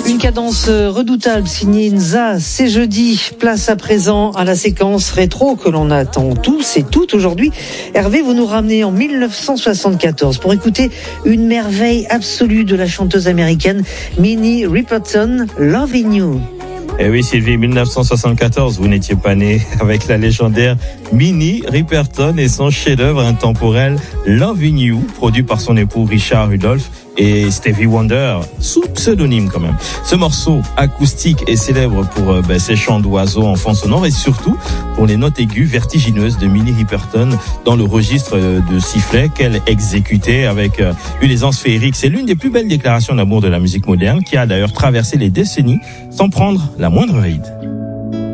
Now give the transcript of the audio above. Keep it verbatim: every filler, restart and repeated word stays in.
Une cadence redoutable signée Nza, c'est jeudi. Place à présent à la séquence rétro que l'on attend tous et toutes aujourd'hui. Hervé, vous nous ramenez en dix-neuf cent soixante-quatorze pour écouter une merveille absolue de la chanteuse américaine Minnie Riperton, Loving You. Eh oui, Sylvie, dix-neuf cent soixante-quatorze, vous n'étiez pas né avec la légendaire Minnie Riperton et son chef-d'œuvre intemporel Loving You, produit par son époux Richard Rudolph et Stevie Wonder, sous pseudonyme quand même. Ce morceau acoustique est célèbre pour euh, ben, ses chants d'oiseaux en fond sonore et surtout pour les notes aiguës vertigineuses de Minnie Riperton dans le registre de sifflet qu'elle exécutait avec euh, une aisance féerique. C'est l'une des plus belles déclarations d'amour de la musique moderne qui a d'ailleurs traversé les décennies sans prendre la moindre ride.